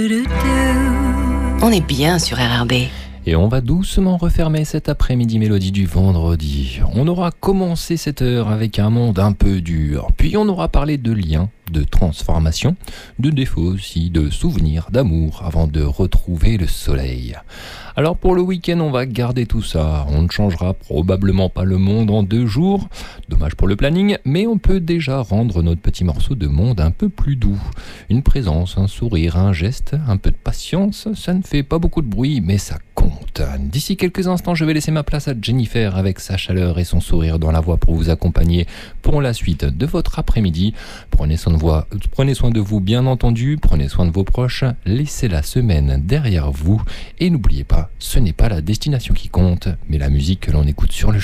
On est bien sur RRB. Et on va doucement refermer cet après-midi mélodie du vendredi. On aura commencé cette heure avec un monde un peu dur. Puis on aura parlé de liens, de transformation, de défauts aussi, de souvenirs, d'amour, avant de retrouver le soleil. Alors pour le week-end, on va garder tout ça. On ne changera probablement pas le monde en 2 jours. Dommage pour le planning, mais on peut déjà rendre notre petit morceau de monde un peu plus doux. Une présence, un sourire, un geste, un peu de patience, ça ne fait pas beaucoup de bruit, mais ça compte. D'ici quelques instants, je vais laisser ma place à Jennifer avec sa chaleur et son sourire dans la voix pour vous accompagner pour la suite de votre après-midi. Prenez soin de vous bien entendu, prenez soin de vos proches, laissez la semaine derrière vous et n'oubliez pas, ce n'est pas la destination qui compte, mais la musique que l'on écoute sur le